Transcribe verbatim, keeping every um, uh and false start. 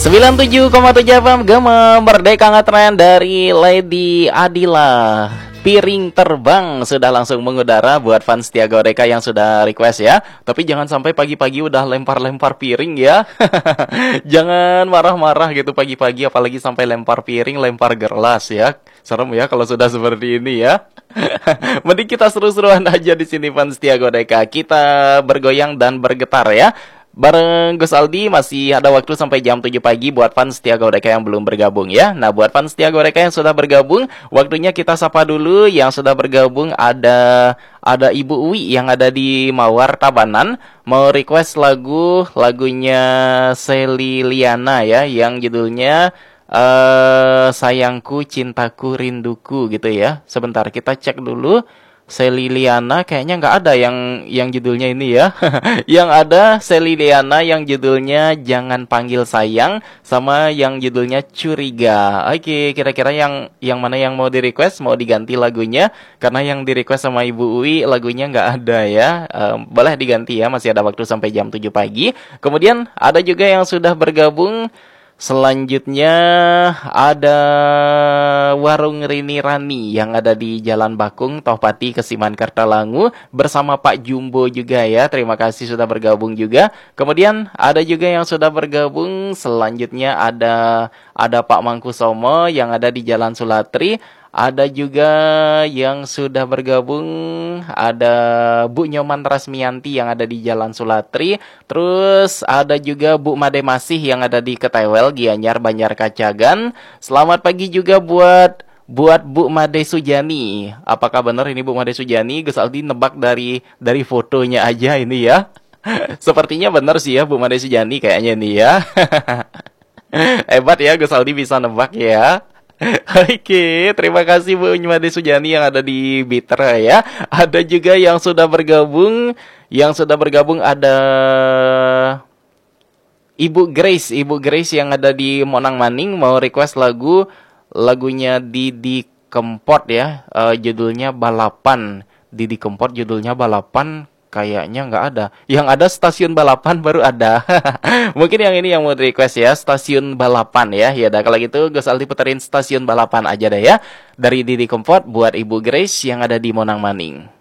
sembilan puluh tujuh koma tujuh F M Gema Merdeka Ngetren dari Lady Adila. Piring terbang sudah langsung mengudara buat fans Tiago Deka yang sudah request ya. Tapi jangan sampai pagi-pagi udah lempar-lempar piring ya. Jangan marah-marah gitu pagi-pagi, apalagi sampai lempar piring, lempar gelas ya. Serem ya kalau sudah seperti ini ya. Mending kita seru-seruan aja di sini fans Tiago Deka. Kita bergoyang dan bergetar ya. Bareng Gus Aldi masih ada waktu sampai jam tujuh pagi buat fans Tiago Deka yang belum bergabung ya. Nah, buat fans Tiago Deka yang sudah bergabung, waktunya kita sapa dulu yang sudah bergabung. Ada ada Ibu Uwi yang ada di Mawar Tabanan mau request lagu lagunya Sally Liana ya, yang judulnya uh, Sayangku, Cintaku, Rinduku gitu ya. Sebentar kita cek dulu. Sally Liana kayaknya nggak ada yang yang judulnya ini ya. Yang ada Sally Liana yang judulnya Jangan Panggil Sayang, sama yang judulnya Curiga. Oke, kira-kira yang yang mana yang mau di request, mau diganti lagunya? Karena yang di request sama Ibu Uwi lagunya nggak ada ya. Um, boleh diganti ya, masih ada waktu sampai jam tujuh pagi. Kemudian ada juga yang sudah bergabung. Selanjutnya ada Warung Rini Rani yang ada di Jalan Bakung, Tohpati, Kesiman, Kartalangu bersama Pak Jumbo juga ya. Terima kasih sudah bergabung juga. Kemudian ada juga yang sudah bergabung. Selanjutnya ada ada Pak Mangkusomo yang ada di Jalan Sulatri. Ada juga yang sudah bergabung, ada Bu Nyoman Rasmianti yang ada di Jalan Sulatri. Terus ada juga Bu Made Masih yang ada di Ketewel, Gianyar, Banjar Kacagan. Selamat pagi juga buat buat Bu Made Sujani. Apakah benar ini Bu Made Sujani? Gus Aldi nebak dari dari fotonya aja ini ya. Sepertinya benar sih ya Bu Made Sujani kayaknya nih ya. Hebat ya Gus Aldi bisa nebak ya. Oke, terima kasih Bu Made Sujani yang ada di Bitra ya. Ada juga yang sudah bergabung, yang sudah bergabung ada Ibu Grace, Ibu Grace yang ada di Monang Maning mau request lagu lagunya Didi Kempot ya. Uh, judulnya Balapan. Didi Kempot judulnya Balapan. Kayaknya nggak ada. Yang ada Stasiun Balapan baru ada. Mungkin yang ini yang mau request ya, Stasiun Balapan ya. Ya dah kalau gitu Gus Aldi puterin Stasiun Balapan aja deh ya. Dari Didi Kempot buat Ibu Grace yang ada di Monang Maning.